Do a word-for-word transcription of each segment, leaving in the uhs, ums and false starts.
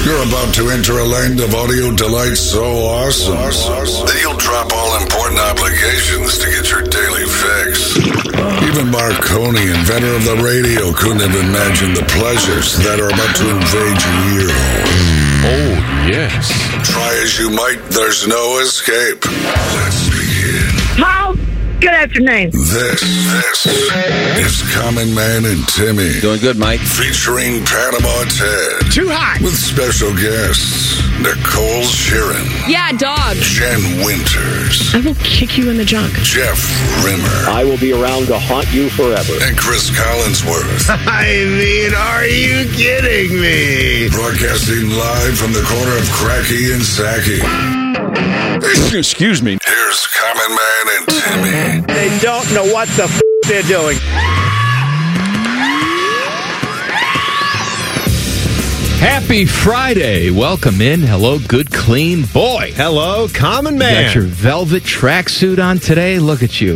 You're about to enter a land of audio delight so awesome that you'll drop all important obligations to get your daily fix. Even Marconi, inventor of the radio, couldn't have imagined the pleasures that are about to invade your ear hole. Oh, yes. Try as you might, there's no escape. Let's begin. Paul, good afternoon. This, this is Common Man and Timmy. Doing good, Mike. Featuring Panama Ted. Too hot. With special guests, Nicole Sheeran. Yeah, dog. Jen Winters. I will kick you in the junk. Jeff Rimmer. I will be around to haunt you forever. And Chris Collinsworth. I mean, are you kidding me? Broadcasting live from the corner of Cracky and Sacky. Excuse me. Here's Common Man and Timmy. They don't know what the f*** they're doing. Happy Friday. Welcome in. Hello, good, clean boy. Hello, Common You Man. got your velvet tracksuit on today. Look at you.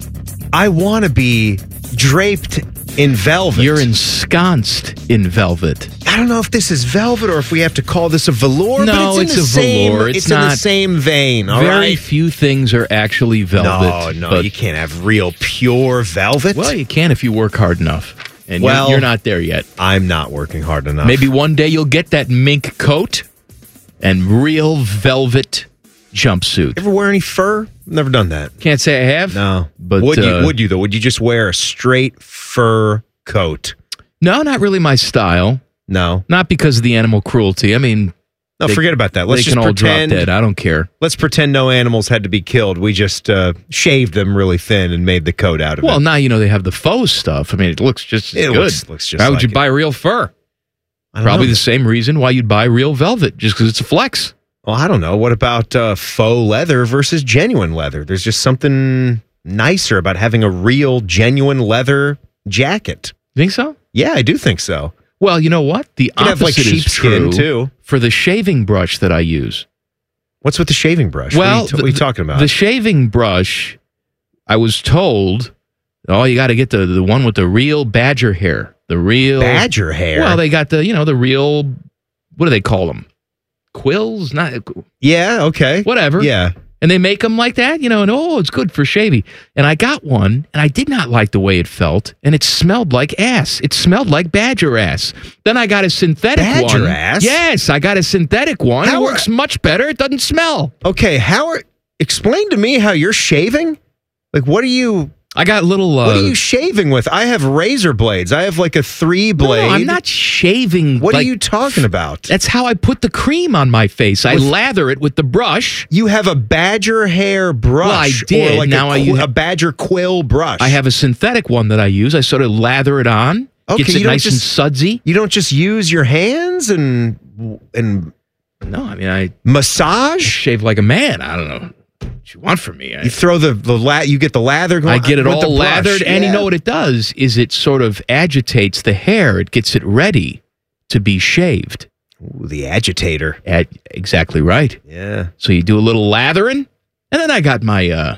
I want to be draped in velvet. You're ensconced in velvet. I don't know if this is velvet or if we have to call this a velour. No, but it's, it's in the a same, velour. It's It's, in the not- same vein. All Very right. few things are actually velvet. No, no, but- you can't have real pure velvet. Well, you can if you work hard enough. And Well- you're, you're not there yet. I'm not working hard enough. Maybe one day you'll get that mink coat and real velvet jumpsuit. Ever wear any fur? Never done that. Can't say I have. No, But, would you? uh, Would you though? Would you just wear a straight fur coat? No, not really my style. No, Not because of the animal cruelty. I mean, no. They- forget about that. Let's they just can all pretend. drop dead. I don't care. Let's pretend no animals had to be killed. We just uh, shaved them really thin and made the coat out of Well, it. now you know they have the faux stuff. I mean, it looks just as It good. looks- looks just Why would like you it. buy real fur? I don't Probably know. the same reason why you'd buy real velvet, just because it's a flex. Well, I don't know. What about uh, faux leather versus genuine leather? There's just something nicer about having a real, genuine leather jacket. Think so? Yeah, I do think so. Well, you know what? The You can have like opposite is sheepskin true too. for the shaving brush that I use. What's with the shaving brush? Well, what are you, what are you talking about? The shaving brush, I was told, oh, you got to get the, the one with the real badger hair. The real badger hair. Well, they got the, you know, the real, what do they call them? Quills? Not yeah, okay. whatever. Yeah. And they make them like that, you know, and oh, it's good for shaving. And I got one, and I did not like the way it felt, and it smelled like ass. It smelled like badger ass. Then I got a synthetic Badger one. ass? Yes, I got a synthetic one. How it are- works much better. It doesn't smell. Okay, how are explain to me how you're shaving? Like what are you I got little. Uh, what are you shaving with? I have razor blades. I have like a three blade. No, I'm not shaving. What like, are you talking about? That's how I put the cream on my face. I With- lather it with the brush. You have a badger hair brush. Well, I did. Or like Now a, I qu- use- a badger quill brush. I have a synthetic one that I use. I sort of lather it on. Okay, Gets you it don't nice just- and sudsy. You don't just use your hands and and No, I mean, I massage. shave like a man. I don't know what you want from me. I, You throw the the la- You get the lather going. I get it with all the brush. lathered, and you Yeah. know what it does is it sort of agitates the hair. It gets it ready to be shaved. Ooh, the agitator. At, exactly right. Yeah. So you do a little lathering, and then I got my uh,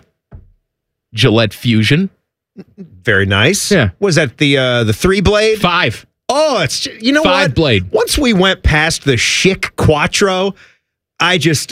Gillette Fusion Very nice. Yeah. Was that the uh, the three blade? five. Oh, it's ju- you know Five what? blade. Once we went past the Schick Quattro, I just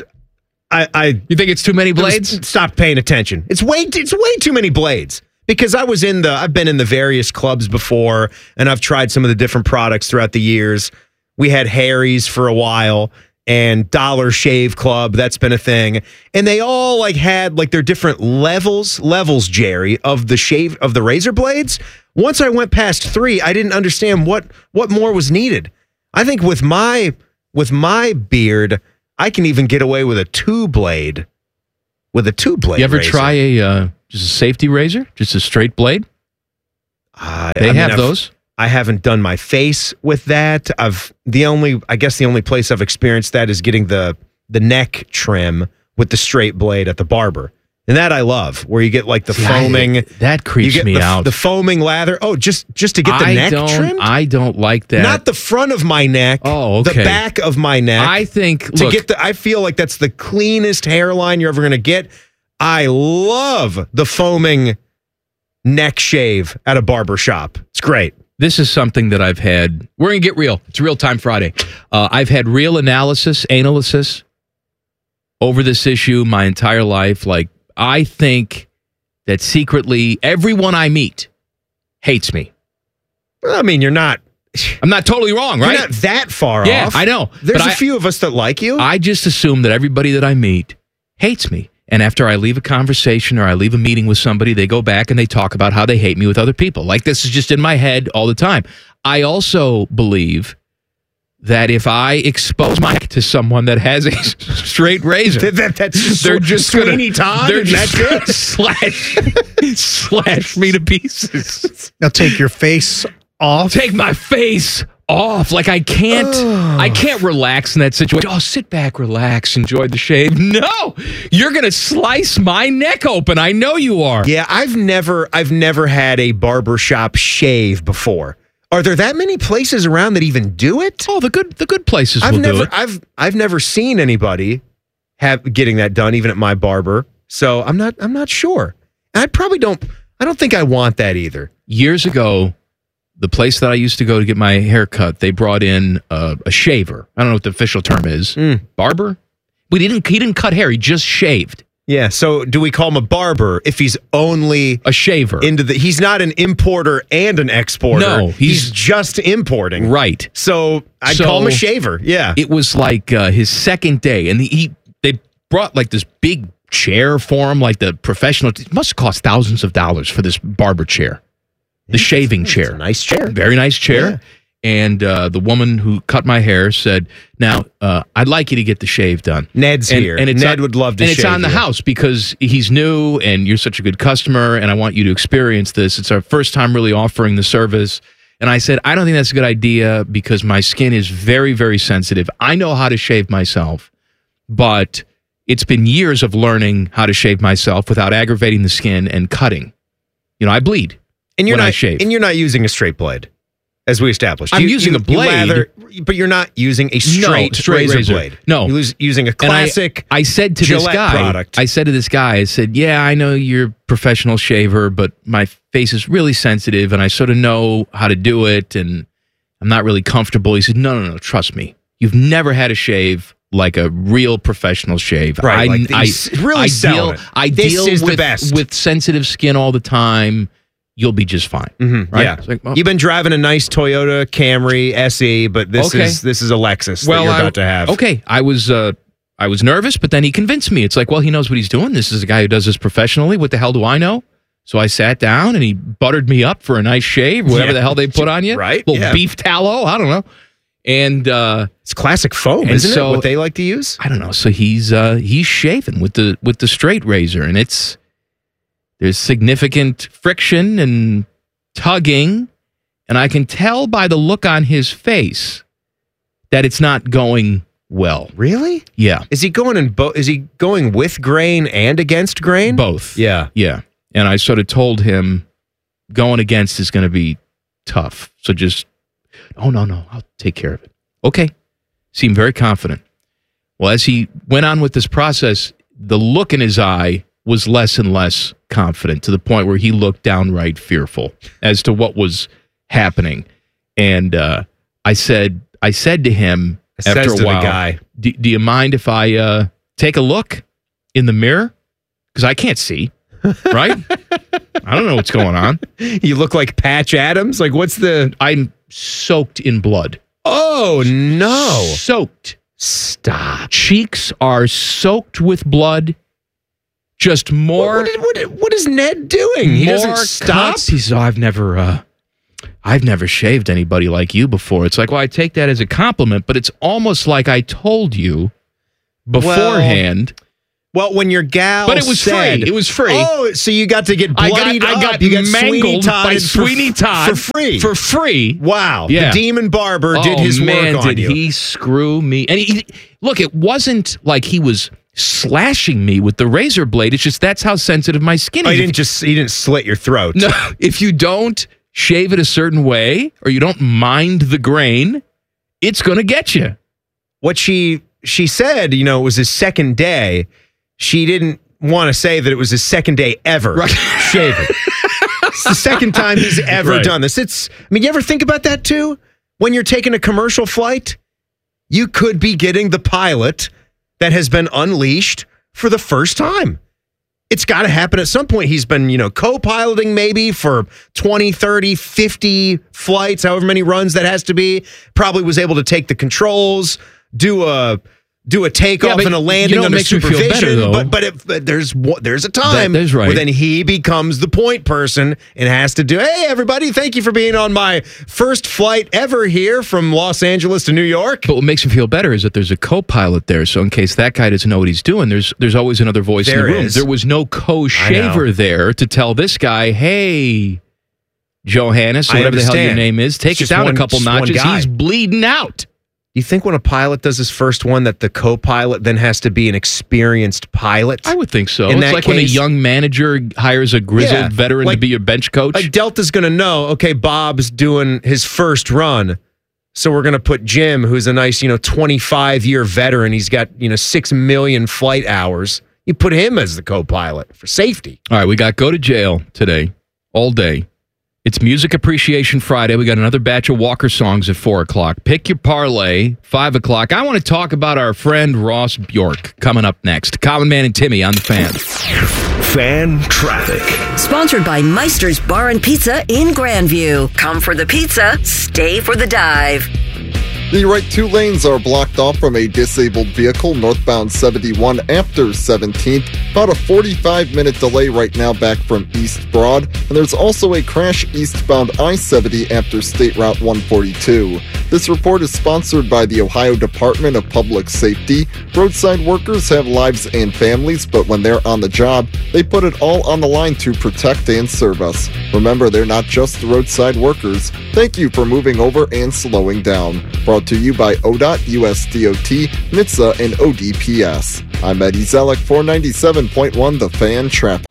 I I You think it's too many blades? just stopped paying attention. It's way it's way too many blades. Because I was in the I've been in the various clubs before and I've tried some of the different products throughout the years. We had Harry's for a while and Dollar Shave Club, that's been a thing. And they all like had like their different levels, levels, Jerry, of the shave of the razor blades. Once I went past three, I didn't understand what what more was needed. I think with my with my beard, I can even get away with a two blade. With a two blade. You ever razor. try a uh, just a safety razor, just a straight blade? Uh, They I mean, have I've- those. I haven't done my face with that. I've the only I guess the only place I've experienced that is getting the the neck trim with the straight blade at the barber. And that I love, where you get like the See, I- foaming that you creeps get me the, out. the foaming lather. Oh, just just to get the I neck don't. trimmed? I don't like that. Not the front of my neck. Oh, The okay. back of my neck. I think to look, get the I feel like that's the cleanest hairline you're ever gonna get. I love the foaming neck shave at a barber shop. It's great. This is something that I've had. We're going to get real. It's Real Time Friday. Uh, I've had real analysis, analysis over this issue my entire life. Like, I think that secretly everyone I meet hates me. Well, I mean, you're not. I'm not totally wrong, right? You're not that far yeah, off. I know. There's but a I, few of us that like you. I just assume that everybody that I meet hates me. And after I leave a conversation or I leave a meeting with somebody, they go back and they talk about how they hate me with other people. Like, this is just in my head all the time. I also believe that if I expose my to someone that has a straight razor, that, that's they're just Sweeney gonna, Todd. They're and just that's gonna it. slash, slash me to pieces. Now take your face off. Take my face off. Like, I can't Oh. I can't relax in that situation. Oh, sit back, relax, enjoy the shave. No, you're gonna slice my neck open. I know you are. Yeah, I've never, I've never had a barbershop shave before. Are there that many places around that even do it? Oh, the good the good places I've will never, do it. I've, I've never seen anybody have getting that done, even at my barber. So I'm not, I'm not sure. I probably don't. I don't think I want that either. Years ago, the place that I used to go to get my hair cut, they brought in uh, a shaver. I don't know what the official term is. Mm. Barber? We didn't. He didn't cut hair. He just shaved. Yeah. So do we call him a barber if he's only A shaver. into the? He's not an importer and an exporter. No, he's, he's- just importing. Right. So I'd So- call him a shaver. Yeah. It was like uh, his second day, and he they brought like this big chair for him, like the professional. It must cost thousands of dollars for this barber chair, the shaving It's chair. a nice chair. Very nice chair. Yeah. And uh, the woman who cut my hair said, "Now, uh, I'd like you to get the shave done." Ned's and, here. and it's Ned on, would love to And it's shave on the you. house because he's new, and you're such a good customer, and I want you to experience this. It's our first time really offering the service. And I said, I don't think that's a good idea because my skin is very, very sensitive. I know how to shave myself, but it's been years of learning how to shave myself without aggravating the skin and cutting. You know, I bleed And you're when not I shave. And you're not using a straight blade, as we established. I'm You- using you- a blade. you lather- but you're not using a straight, straight razor, razor. blade. No. You're us- using a And I- classic. I, said to Gillette this guy, product. I said to this guy, I said, yeah, I know you're a professional shaver, but my face is really sensitive and I sort of know how to do it and I'm not really comfortable. He said, no, no, no, trust me. You've never had a shave like a real professional shave. Right, I, like these- I, really I selling deal, it. I This deal is the with, best. with sensitive skin all the time. You'll be just fine. Mhm, Right? Yeah, It's like, well- you've been driving a nice Toyota Camry S E, but this Okay. is this is a Lexus that well, you're I- about to have. Okay, I was uh, I was nervous, but then he convinced me. It's like, well, he knows what he's doing. This is a guy who does this professionally. What the hell do I know? So I sat down and he buttered me up for a nice shave, whatever Yeah. the hell they put on you, Right, Little yeah. beef tallow, I don't know. And uh, It's classic foam, And isn't so- it? What they like to use. I don't know. So he's uh, he's shaving with the with the straight razor, and it's there's significant friction and tugging, and I can tell by the look on his face that it's not going well. Really? Yeah, Is he going in both? Is he going with grain and against grain? both. Yeah. Yeah. And I sort of told him going against is going to be tough. So just, oh, no, no, I'll take care of it. Okay. Seemed very confident. Well, as he went on with this process, the look in his eye was less and less confident to the point where he looked downright fearful as to what was happening. And uh, I said, I said to him Says after to a the while, guy. do, do you mind if I uh, take a look in the mirror? Because I can't see, right? I don't know what's going on. You look like Patch Adams. Like, what's the? I'm soaked in blood. Oh no! Soaked. Stop. Cheeks are soaked with blood. Just more. What, what, what, what is Ned doing? He more doesn't stop. cuts. He says, oh, I've never, uh, I've never shaved anybody like you before. It's like, well, I take that as a compliment, but it's almost like I told you beforehand. Well, when your gal, But it was said, free. It was free. Oh, so you got to get I got, bloodied I up. got you got mangled Sweeney by Todded for- Sweeney Todd for free. For free. Wow. Yeah. The demon barber did oh, his man, work on did you. he screw me? And he, he- look, it wasn't like he was slashing me with the razor blade. It's just that's how sensitive my skin Oh, is. he If- didn't just he didn't slit your throat. no, if you don't shave it a certain way or you don't mind the grain, it's going to get you. What she she said, you know, it was his second day. She didn't want to say that it was his second day ever Right. shaving. It's the second time he's ever Right. done this. It's, I mean, you ever think about that too? When you're taking a commercial flight, you could be getting the pilot that has been unleashed for the first time. It's got to happen at some point. He's been, you know, co-piloting maybe for twenty, thirty, fifty flights, however many runs that has to be. Probably was able to take the controls, do a do a takeoff Yeah, and a but landing you know what under makes me feel supervision. better, though? but but, if, but there's wa- there's a time That is right. where then he becomes the point person and has to do, hey, everybody, thank you for being on my first flight ever here from Los Angeles to New York. But what makes me feel better is that there's a co-pilot there, so in case that guy doesn't know what he's doing, there's there's always another voice There in the room. is. There was no co-shaver there to tell this guy, hey, Johannes, or I whatever the hell your understand. name is, take It's it just down one- a couple just one notches. guy. He's bleeding out. You think when a pilot does his first one that the co-pilot then has to be an experienced pilot? I would think so. In It's that like when a case- young manager hires a grizzled Yeah, veteran to like- be your bench coach. Like Delta's going to know, okay, Bob's doing his first run. So we're going to put Jim, who's a nice, you know, twenty-five year veteran. He's got, you know, six million flight hours. You put him as the co-pilot for safety. All right, we got Go to Jail today, all day. It's Music Appreciation Friday. We got another batch of Walker songs at four o'clock. Pick your parlay, five o'clock. I want to talk about our friend Ross Bjork coming up next. Common Man and Timmy on the Fan. Fan traffic. Sponsored by Meister's Bar and Pizza in Grandview. Come for the pizza, stay for the dive. The right two lanes are blocked off from a disabled vehicle northbound seventy-one after seventeenth. About a forty-five minute delay right now back from East Broad. And there's also a crash eastbound I seventy after State Route one forty-two. This report is sponsored by the Ohio Department of Public Safety. Roadside workers have lives and families, but when they're on the job, they put it all on the line to protect and serve us. Remember, they're not just roadside workers. Thank you for moving over and slowing down. Brought to you by O D O T, U S D O T, N H T S A, and O D P S. I'm Eddie Zellick, four ninety-seven point one The Fan Traffic.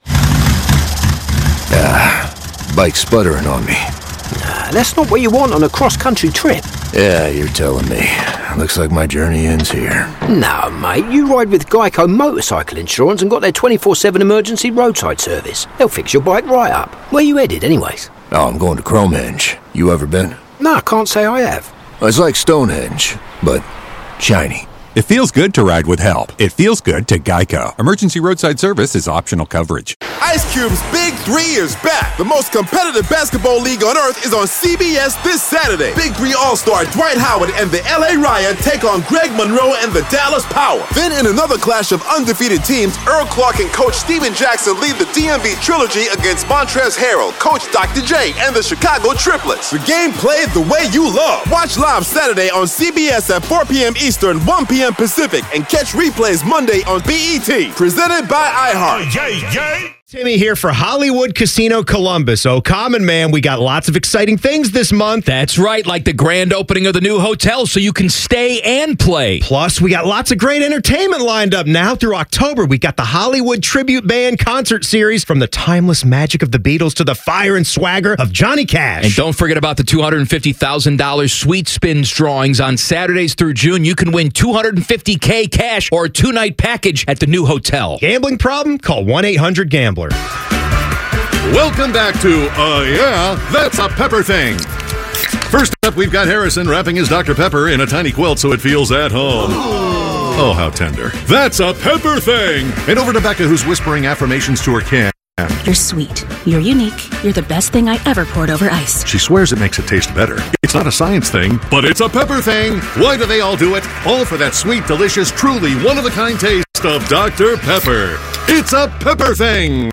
Ah, bike sputtering on me. Nah, that's not what you want on a cross-country trip. Yeah, you're telling me. Looks like my journey ends here. No, mate, you ride with Geico Motorcycle Insurance and got their twenty-four seven emergency roadside service. They'll fix your bike right up. Where you headed, anyways? Oh, I'm going to Cromenge. You ever been? No, I can't say I have. It's like Stonehenge, but shiny. It feels good to ride with help. It feels good to Geico. Emergency roadside service is optional coverage. Ice Cube's Big Three is back. The most competitive basketball league on earth is on C B S this Saturday. Big Three All-Star Dwight Howard and the L A Riot take on Greg Monroe and the Dallas Power. Then in another clash of undefeated teams, Earl Clark and Coach Steven Jackson lead the D M V Trilogy against Montrezl Harrell, Coach Doctor J, and the Chicago Triplets. The game played the way you love. Watch live Saturday on C B S at four p.m. Eastern, one p.m. Pacific, and catch replays Monday on B E T. Presented by iHeart. Yay, yay. Timmy here for Hollywood Casino Columbus. Oh, Common Man, we got lots of exciting things this month. That's right, like the grand opening of the new hotel so you can stay and play. Plus, we got lots of great entertainment lined up now through October. We got the Hollywood Tribute Band concert series, from the timeless magic of the Beatles to the fire and swagger of Johnny Cash. And don't forget about the two hundred fifty thousand dollars Sweet Spins drawings on Saturdays through June. You can win two hundred fifty thousand dollars cash or a two-night package at the new hotel. Gambling problem? Call one eight hundred gambler. Welcome back to Uh Yeah, That's a Pepper Thing. First up, we've got Harrison wrapping his Doctor Pepper in a tiny quilt so it feels at home. Oh, how tender. That's a Pepper Thing. And over to Becca, who's whispering affirmations to her can. You're sweet. You're unique. You're the best thing I ever poured over ice. She swears it makes it taste better. It's not a science thing, but it's a pepper thing. Why do they all do it? All for that sweet, delicious, truly one-of-a-kind taste of Doctor Pepper. It's a pepper thing.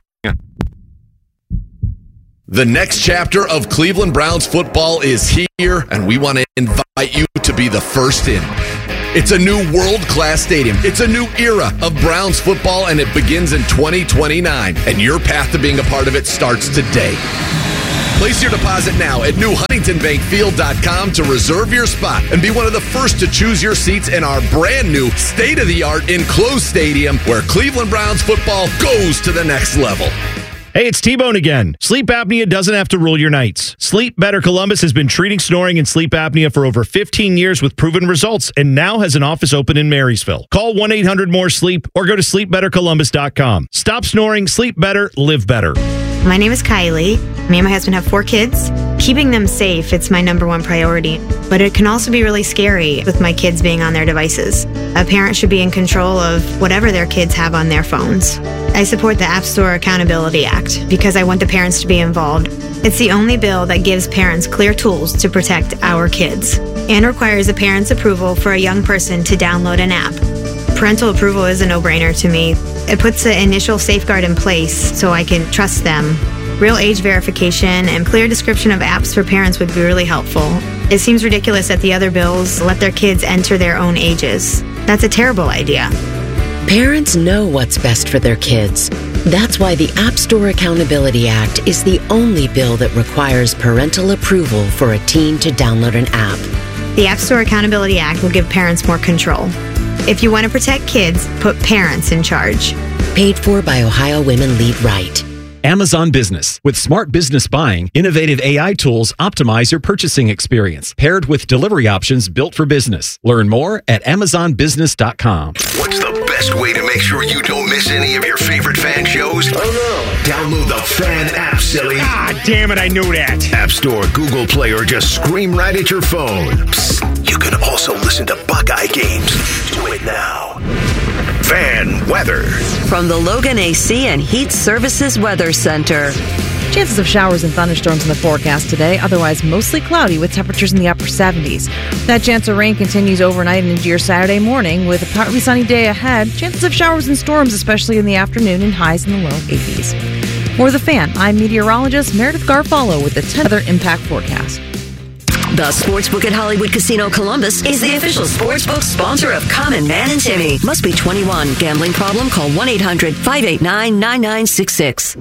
The next chapter of Cleveland Browns football is here, and we want to invite you to be the first in. It's a new world-class stadium. It's a new era of Browns football, and it begins in twenty twenty-nine. And your path to being a part of it starts today. Place your deposit now at new huntington bank field dot com to reserve your spot and be one of the first to choose your seats in our brand new state-of-the-art enclosed stadium where Cleveland Browns football goes to the next level. Hey, it's T-Bone again. Sleep apnea doesn't have to rule your nights. Sleep Better Columbus has been treating snoring and sleep apnea for over fifteen years with proven results and now has an office open in Marysville. Call one eight hundred more sleep or go to sleep better columbus dot com. Stop snoring, sleep better, live better. My name is Kylie. Me and my husband have four kids. Keeping them safe, it's my number one priority. But it can also be really scary with my kids being on their devices. A parent should be in control of whatever their kids have on their phones. I support the App Store Accountability Act because I want the parents to be involved. It's the only bill that gives parents clear tools to protect our kids and requires a parent's approval for a young person to download an app. Parental approval is a no-brainer to me. It puts the initial safeguard in place so I can trust them. Real age verification and clear description of apps for parents would be really helpful. It seems ridiculous that the other bills let their kids enter their own ages. That's a terrible idea. Parents know what's best for their kids. That's why the App Store Accountability Act is the only bill that requires parental approval for a teen to download an app. The App Store Accountability Act will give parents more control. If you want to protect kids, put parents in charge. Paid for by Ohio Women Lead Right. Amazon Business. With smart business buying, innovative A I tools optimize your purchasing experience, paired with delivery options built for business. Learn more at amazon business dot com. What's the best way to make sure you don't miss any of your favorite fan shows? Oh no. Download the Fan app, silly. Ah, damn it, I knew that. App Store, Google Play, or just scream right at your phone. Psst, you can also listen to Buckeye games. Do it now. Fan weather. From the Logan A C and Heat Services Weather Center. Chances of showers and thunderstorms in the forecast today, otherwise mostly cloudy with temperatures in the upper seventies. That chance of rain continues overnight and into your Saturday morning with a partly sunny day ahead. Chances of showers and storms, especially in the afternoon, and highs in the low eighties. For The Fan, I'm meteorologist Meredith Garfalo with the ten Weather Impact Forecast. The Sportsbook at Hollywood Casino Columbus is the official sportsbook sponsor of Common Man and Timmy. Must be twenty-one. Gambling problem? Call one eight hundred five eight nine nine nine six six.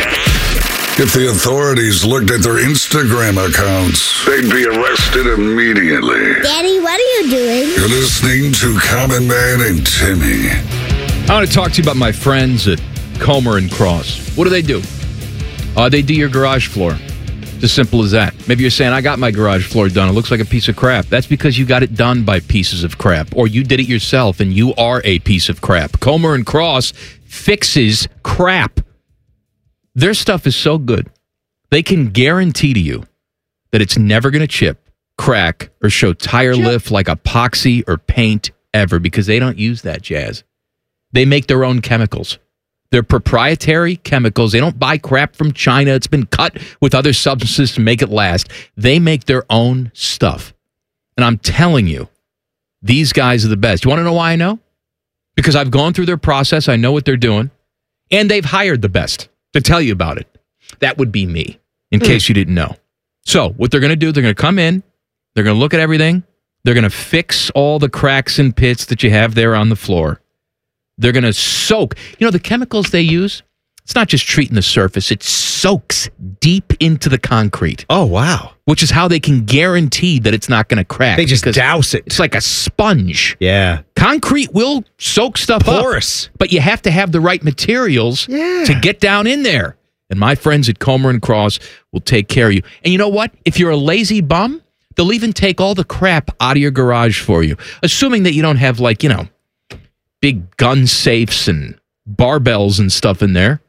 If the authorities looked at their Instagram accounts, they'd be arrested immediately. Daddy, what are you doing? You're listening to Common Man and Timmy. I want to talk to you about my friends at Comer and Cross. What do they do? Uh, they do your garage floor. It's as simple as that. Maybe you're saying, I got my garage floor done. It looks like a piece of crap. That's because you got it done by pieces of crap. Or you did it yourself and you are a piece of crap. Comer and Cross fixes crap. Their stuff is so good. They can guarantee to you that it's never going to chip, crack, or show tire chip. lift like epoxy or paint ever because they don't use that jazz. They make their own chemicals. They're proprietary chemicals. They don't buy crap from China. It's been cut with other substances to make it last. They make their own stuff. And I'm telling you, these guys are the best. You want to know why I know? Because I've gone through their process. I know what they're doing. And they've hired the best to tell you about it. That would be me, in mm. case you didn't know. So what they're going to do, they're going to come in. They're going to look at everything. They're going to fix all the cracks and pits that you have there on the floor. They're going to soak. You know, the chemicals they use, it's not just treating the surface. It soaks deep into the concrete. Oh, wow. Which is how they can guarantee that it's not going to crack. They just douse it. It's like a sponge. Yeah. Concrete will soak stuff Porous. up. Porous. But you have to have the right materials yeah. to get down in there. And my friends at Comer and Cross will take care of you. And you know what? If you're a lazy bum, they'll even take all the crap out of your garage for you. Assuming that you don't have, like, you know, big gun safes and barbells and stuff in there.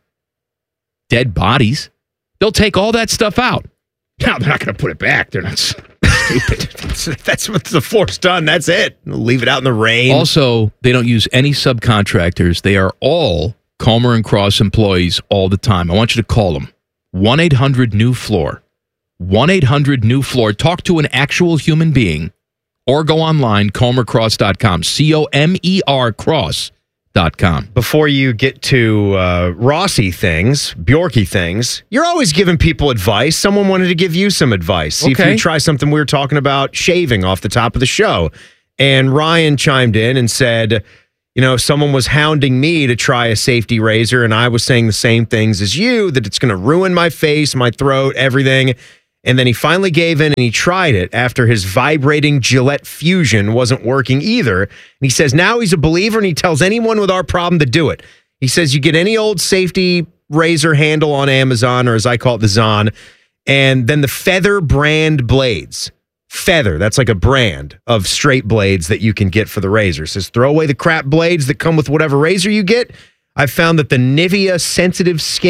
Dead bodies. They'll take all that stuff out. Now, they're not going to put it back. They're not stupid. That's what the floor's done. That's it. Leave it out in the rain. Also, they don't use any subcontractors. They are all Comer and Cross employees all the time. I want you to call them. one eight hundred new floor. one eight hundred new floor. Talk to an actual human being. Or go online, comer cross dot com. C O M E R cross dot com. Before you get to uh, Rossi things, Bjorky things, you're always giving people advice. Someone wanted to give you some advice. See okay. if you try something. We were talking about shaving off the top of the show. And Ryan chimed in and said, you know, someone was hounding me to try a safety razor, and I was saying the same things as you, that it's going to ruin my face, my throat, everything. And then he finally gave in and he tried it after his vibrating Gillette Fusion wasn't working either. And he says now he's a believer and he tells anyone with our problem to do it. He says you get any old safety razor handle on Amazon, or as I call it, the Zon, and then the Feather brand blades. Feather, that's like a brand of straight blades that you can get for the razor. It says throw away the crap blades that come with whatever razor you get. I've found that the Nivea sensitive skin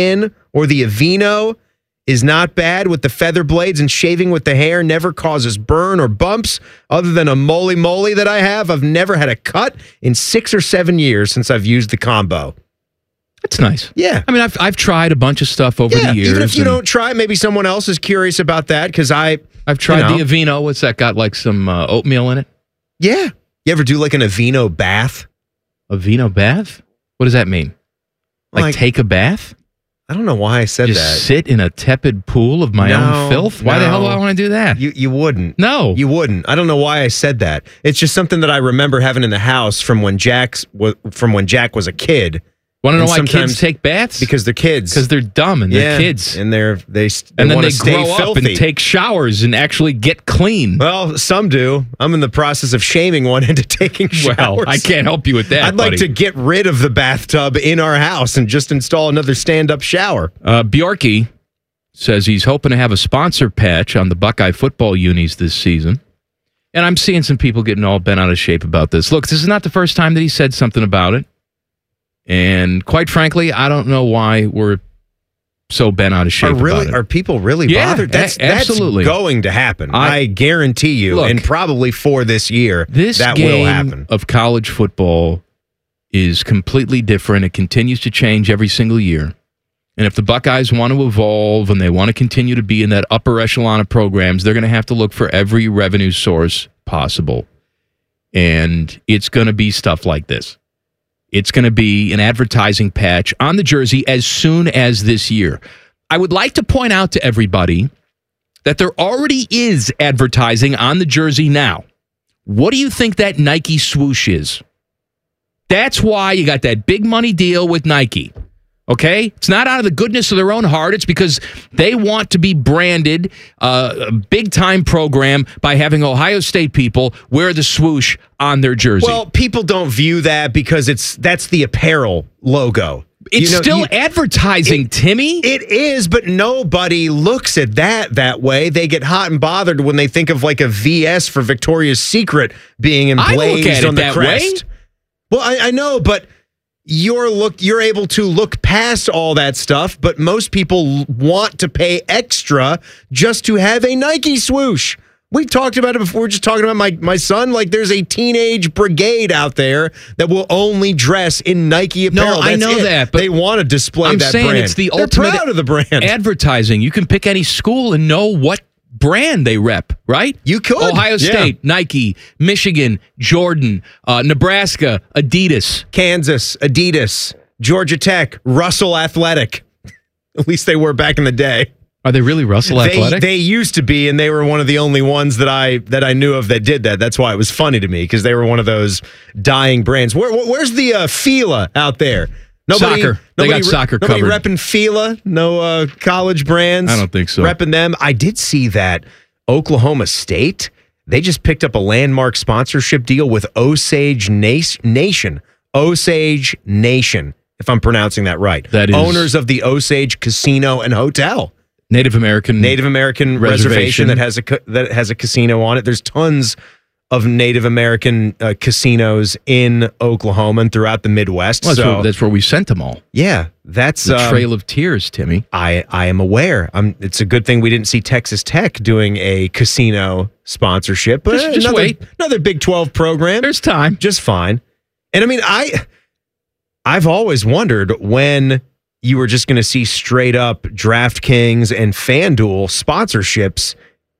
or the Aveeno is not bad with the feather blades, and shaving with the hair never causes burn or bumps. Other than a moly moly that I have, I've never had a cut in six or seven years since I've used the combo. That's nice. Yeah. I mean, I've I've tried a bunch of stuff over Yeah, the years. even if you and don't try, maybe someone else is curious about that because I, I've tried you know. the Aveeno. What's that got? Like some uh, oatmeal in it? Yeah. You ever do like an Aveeno bath? Aveeno bath? What does that mean? Like, Like- take a bath? I don't know why I said Just that. sit in a tepid pool of my No, own filth? Why the hell do no. I want to do that? You you wouldn't. No. You wouldn't. I don't know why I said that. It's just something that I remember having in the house from when Jack's wa- from when Jack was a kid. Want to know And why sometimes- kids take baths? Because they're kids. Because they're dumb and Yeah, they're kids. and they're they, s- they and then want they to stay grow filthy. up and take showers and actually get clean. Well, some do. I'm in the process of shaming one into taking showers. Well, I can't help you with that. I'd like buddy. to get rid of the bathtub in our house and just install another stand-up shower. Uh, Bjorky says he's hoping to have a sponsor patch on the Buckeye football unis this season. And I'm seeing some people getting all bent out of shape about this. Look, this is not the first time that he said something about it. And quite frankly, I don't know why we're so bent out of shape Are really about it. are people really Yeah, bothered? That's a- absolutely. that's going to happen. I- I, guarantee you, Look, and probably for this year, This that game will happen. of college football is completely different. It continues to change every single year. And if the Buckeyes want to evolve and they want to continue to be in that upper echelon of programs, they're going to have to look for every revenue source possible. And it's going to be stuff like this. It's going to be an advertising patch on the jersey as soon as this year. I would like to point out to everybody that there already is advertising on the jersey now. What do you think that Nike swoosh is? That's why you got that big money deal with Nike. Okay? It's not out of the goodness of their own heart. It's because they want to be branded uh, a big-time program by having Ohio State people wear the swoosh on their jersey. Well, people don't view that because it's that's the apparel logo. It's You know, still you- advertising, it- Timmy. It is, but nobody looks at that that way. They get hot and bothered when they think of like a V S for Victoria's Secret being I look emblazed at it on the that crest. way. Well, I, I know, but you're look you're able to look past all that stuff. But most people want to pay extra just to have a Nike swoosh. We talked about it before. We're just talking about my, my son. Like, there's a teenage brigade out there that will only dress in Nike apparel. No, I That's know it. that, but they want to display I'm that saying brand. it's the They're ultimate proud of the brand. advertising. You can pick any school and know what brand they rep, right? You could. Ohio Yeah. State, Nike, Michigan, Jordan, uh, Nebraska, Adidas. Kansas, Adidas, Georgia Tech, Russell Athletic. At least they were back in the day. Are they really Russell They, Athletic? they used to be, and they were one of the only ones that I that I knew of that did that. That's why it was funny to me because they were one of those dying brands. Where, where- where's the uh, Fila out there? Soccer. They nobody got soccer nobody covered. repping Fila. No uh, college brands. I don't think so. Repping them. I did see that Oklahoma State. They just picked up a landmark sponsorship deal with Osage Nas- Nation. Osage Nation, if I'm pronouncing that right. That is- owners of the Osage Casino and Hotel. Native American Native American reservation, reservation. that has a ca- that has a casino on it. There's tons of Native American uh, casinos in Oklahoma and throughout the Midwest. Well, that's, so where, that's where we sent them all. yeah, that's The um, Trail of Tears, Timmy. I I am aware. I'm, it's a good thing we didn't see Texas Tech doing a casino sponsorship, but Just- eh, just another, wait. another Big twelve program. There's time. Just fine. And I mean, I I've always wondered when you were just going to see straight up DraftKings and FanDuel sponsorships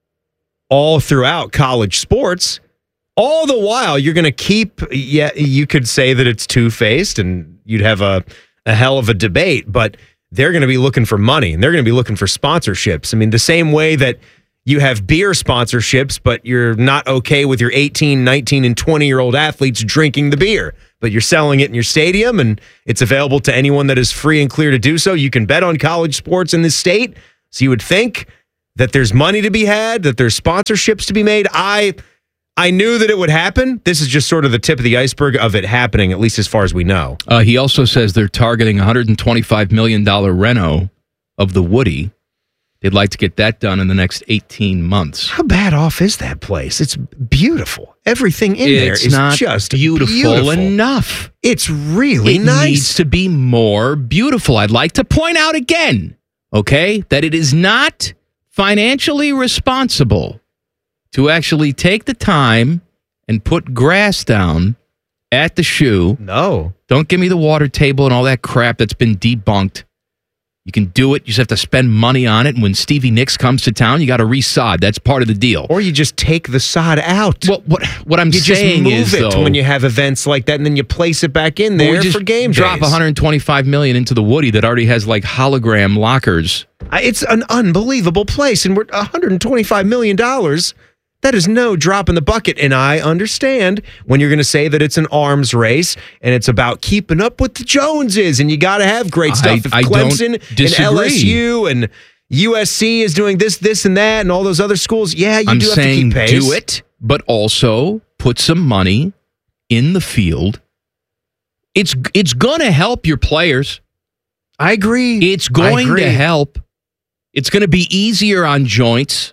all throughout college sports. All the while, you're going to keep, yeah, you could say that it's two-faced and you'd have a, a hell of a debate, but they're going to be looking for money and they're going to be looking for sponsorships. I mean, the same way that you have beer sponsorships, but you're not okay with your eighteen, nineteen, and twenty-year-old athletes drinking the beer, but you're selling it in your stadium and it's available to anyone that is free and clear to do so. You can bet on college sports in this state. So you would think that there's money to be had, that there's sponsorships to be made. I I knew that it would happen. This is just sort of the tip of the iceberg of it happening, at least as far as we know. Uh, he also says they're targeting one hundred twenty-five million dollars reno of the Woody. They'd like to get that done in the next eighteen months. How bad off is that place? It's beautiful. Everything in there It's is not just beautiful, beautiful enough. It's really It nice. needs to be more beautiful. I'd like to point out again, okay, that it is not financially responsible to actually take the time and put grass down at the shoe. No. Don't give me the water table and all that crap that's been debunked. You can do it. You just have to spend money on it. And when Stevie Nicks comes to town, you got to resod. That's part of the deal. Or you just take the sod out. Well, what what I'm you saying just move is, it though, when you have events like that, and then you place it back in there we just for game drop days. one hundred twenty-five million dollars into the Woody that already has like hologram lockers. I- It's an unbelievable place, and we're one hundred twenty-five million dollars. That is no drop in the bucket, and I understand when you're going to say that it's an arms race and it's about keeping up with the Joneses, and you got to have great stuff. I- if I don't Clemson and disagree. L S U and U S C is doing this, this, and that, and all those other schools, yeah, you I'm do have saying to keep pace. do it, but also put some money in the field. It's it's going to help your players. I agree. It's going I agree. to help. It's going to be easier on joints.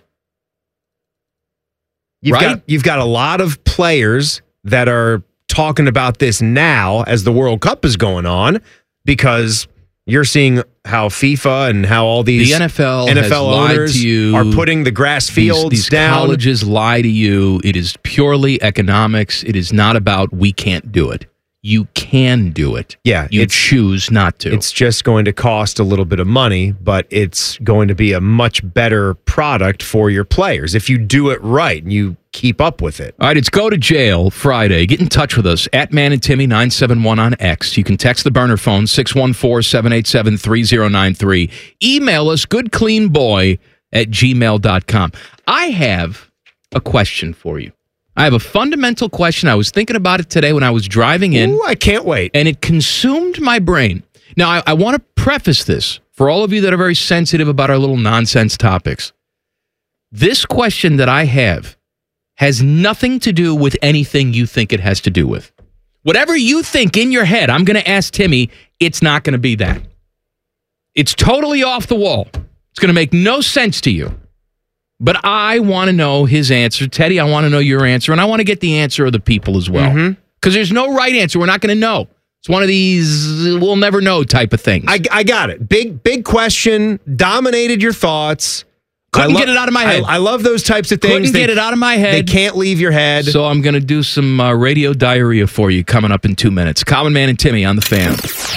You've right? got you've got a lot of players that are talking about this now as the World Cup is going on, because you're seeing how FIFA and how all these The N F L N F L has lied owners to you. are putting the grass fields these, these down. colleges lie to you. It is purely economics. It is not about we can't do it. You can do it. Yeah, You it's- choose not to. It's just going to cost a little bit of money, but it's going to be a much better product for your players if you do it right and you keep up with it. All right, it's Go to Jail Friday. Get in touch with us at Man and Timmy nine seven one on X. You can text the burner phone six one four, seven eight seven, three zero nine three. Email us goodcleanboy at gmail dot com. I have a question for you. I have a fundamental question. I was thinking about it today when I was driving in. Ooh, I can't wait. And it consumed my brain. Now, I, I want to preface this for all of you that are very sensitive about our little nonsense topics. This question that I have has nothing to do with anything you think it has to do with. Whatever you think in your head, I'm going to ask Timmy, it's not going to be that. It's totally off the wall. It's going to make no sense to you. But I want to know his answer. Teddy, I want to know your answer, and I want to get the answer of the people as well. Because Mm-hmm. there's no right answer. We're not going to know. It's one of these we'll never know type of things. I, I got it. Big, big question. Dominated your thoughts. Couldn't I lo- get it out of my head. I, I love those types of things. Couldn't They- get it out of my head. They can't leave your head. So I'm going to do some uh, radio diarrhea for you coming up in two minutes. Common Man and Timmy on the Fan.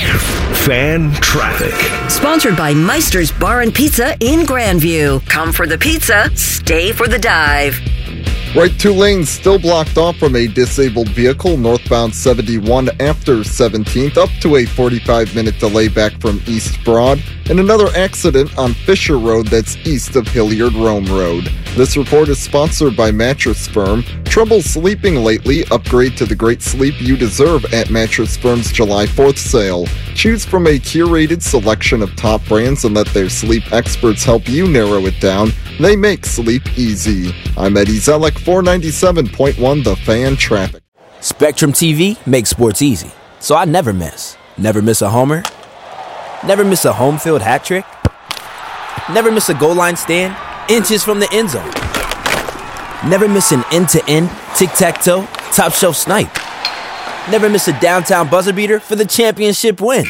Fan traffic. Sponsored by Meister's Bar and Pizza in Grandview. Come for the pizza, stay for the dive. Right two lanes still blocked off from a disabled vehicle northbound seventy-one after seventeenth, up to a forty-five minute delay back from East Broad, and another accident on Fisher Road that's east of Hilliard Rome Road. This report is sponsored by Mattress Firm. Trouble sleeping lately? Upgrade to the great sleep you deserve at Mattress Firm's July fourth sale. Choose from a curated selection of top brands and let their sleep experts help you narrow it down. They make sleep easy. I'm Eddie Zellick, four ninety-seven point one The Fan Traffic. Spectrum T V makes sports easy, so I never miss. Never miss a homer. Never miss a home field hat trick. Never miss a goal line stand inches from the end zone. Never miss an end-to-end, tic-tac-toe, top-shelf snipe. Never miss a downtown buzzer beater for the championship win.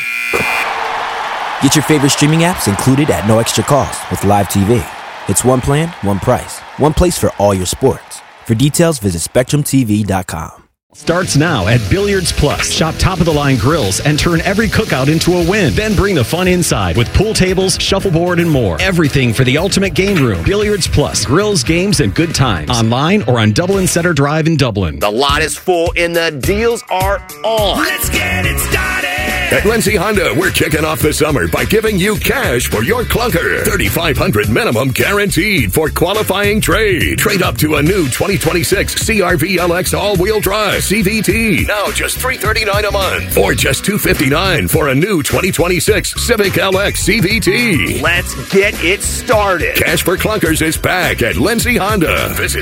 Get your favorite streaming apps included at no extra cost with Live T V. It's one plan, one price, one place for all your sports. For details, visit spectrum t v dot com. Starts now at Billiards Plus. Shop top-of-the-line grills and turn every cookout into a win. Then bring the fun inside with pool tables, shuffleboard, and more. Everything for the ultimate game room. Billiards Plus. Grills, games, and good times. Online or on Dublin Center Drive in Dublin. The lot is full and the deals are on. Let's get it started. At Lindsay Honda, we're kicking off the summer by giving you cash for your clunker. thirty-five hundred dollars minimum guaranteed for qualifying trade. Trade up to a new twenty twenty-six C R V L X all-wheel drive C V T. Now just three hundred thirty-nine dollars a month. Or just two hundred fifty-nine dollars for a new twenty twenty-six Civic L X C V T. Let's get it started. Cash for clunkers is back at Lindsay Honda. Visit